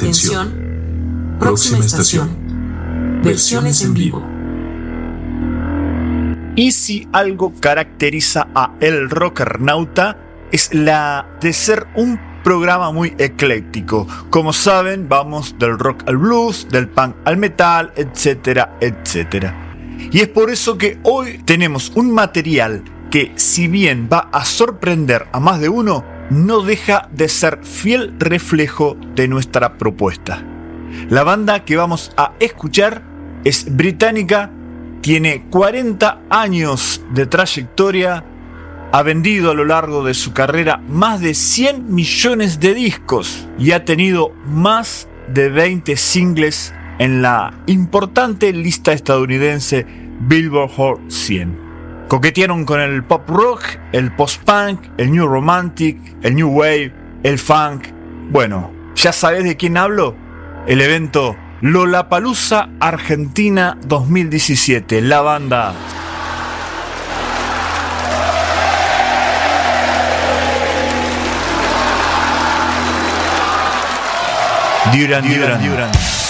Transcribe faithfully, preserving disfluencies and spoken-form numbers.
Atención. Próxima estación. Versiones en vivo. Y si algo caracteriza a El Rockernauta es la de ser un programa muy ecléctico. Como saben, vamos del rock al blues, del punk al metal, etcétera, etcétera. Y es por eso que hoy tenemos un material que, si bien va a sorprender a más de uno, no deja de ser fiel reflejo de nuestra propuesta. La banda que vamos a escuchar es británica, tiene cuarenta años de trayectoria, ha vendido a lo largo de su carrera más de cien millones de discos y ha tenido más de veinte singles en la importante lista estadounidense Billboard Hot cien. Coquetearon con el pop rock, el post-punk, el new romantic, el new wave, el funk. Bueno, ¿ya sabés de quién hablo? El evento Lollapalooza Argentina dos mil diecisiete, la banda Duran Duran Duran.